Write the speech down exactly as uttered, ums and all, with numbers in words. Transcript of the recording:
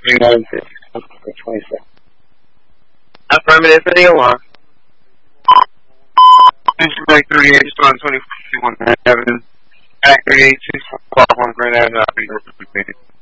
twenty-six. Affirmative for the alarm. District thirty-eight, Stone twenty-one Avenue. Act thirty-eight, six four one Grand Avenue.